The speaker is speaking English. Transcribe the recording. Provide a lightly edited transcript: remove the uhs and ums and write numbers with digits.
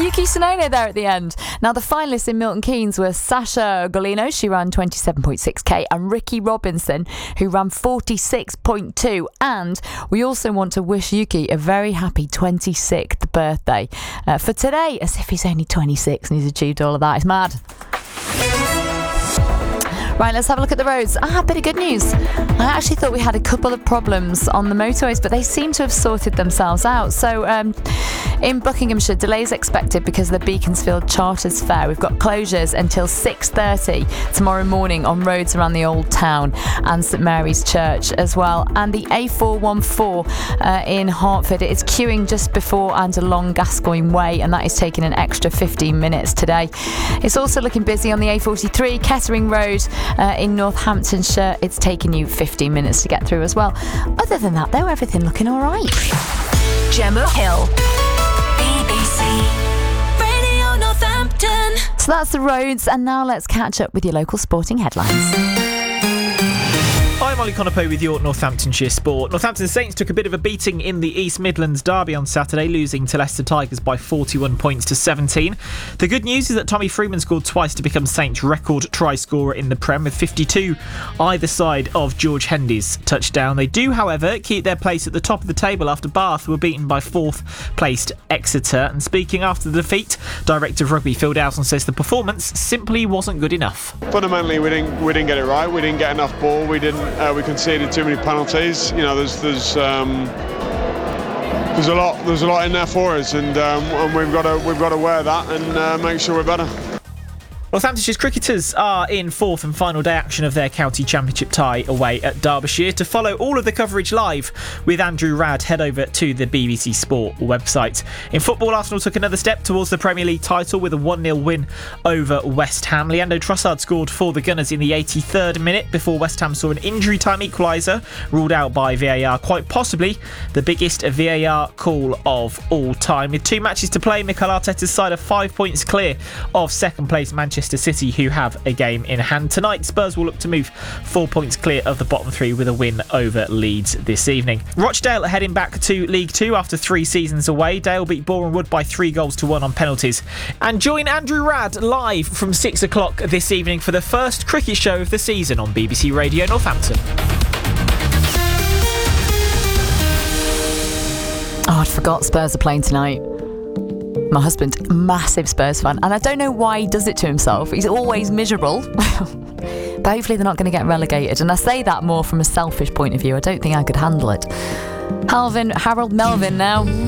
Yuki Tsunoda there at the end. Now, the finalists in Milton Keynes were Sasha Golino, she ran 27.6k, and Ricky Robinson, who ran 46.2. And we also want to wish Yuki a very happy 26th birthday for today, as if he's only 26 and he's achieved all of that. It's mad. Right, let's have a look at the roads. A bit of good news. I actually thought we had a couple of problems on the motorways, but they seem to have sorted themselves out. So in Buckinghamshire, delays expected because of the Beaconsfield Charters Fair. We've got closures until 6:30 tomorrow morning on roads around the Old Town and St Mary's Church as well. And the A414 in Hertford, it's queuing just before and along Gascoigne Way, and that is taking an extra 15 minutes today. It's also looking busy on the A43, Kettering Road, in Northamptonshire. It's taken you 15 minutes to get through as well. Other than that, though, everything looking all right. Gemma Hill, BBC Radio Northampton. So that's the roads, and now let's catch up with your local sporting headlines. I'm Ollie Conopo with your Northamptonshire Sport. Northampton Saints took a bit of a beating in the East Midlands derby on Saturday, losing to Leicester Tigers by 41 points to 17. The good news is that Tommy Freeman scored twice to become Saints' record try scorer in the Prem, with 52 either side of George Hendy's touchdown. They do, however, keep their place at the top of the table after Bath were beaten by 4th placed Exeter. And speaking after the defeat, Director of Rugby Phil Dowson says the performance simply wasn't good enough. Fundamentally, we didn't get it right. We didn't get enough ball. We conceded too many penalties. You know, there's a lot in there for us, and we've got to wear that and make sure we're better. Northamptonshire's cricketers are in 4th and final day action of their county championship tie away at Derbyshire. To follow all of the coverage live with Andrew Radd, head over to the BBC Sport website. In football, Arsenal took another step towards the Premier League title with a 1-0 win over West Ham. Leandro Trossard scored for the Gunners in the 83rd minute before West Ham saw an injury time equaliser ruled out by VAR, quite possibly the biggest VAR call of all time. With 2 matches to play, Mikel Arteta's side are 5 points clear of second place Manchester City, who have a game in hand. Tonight, Spurs will look to move 4 points clear of the bottom 3 with a win over Leeds this evening. Rochdale are heading back to League 2 after 3 seasons away. Dale beat Boreham Wood by 3-1 on penalties. And join Andrew Radd live from 6 o'clock this evening for the first cricket show of the season on BBC Radio Northampton. Oh, I forgot Spurs are playing tonight. My husband, massive Spurs fan, and I don't know why he does it to himself. He's always miserable. But hopefully they're not going to get relegated. And I say that more from a selfish point of view. I don't think I could handle it. Harold Melvin now.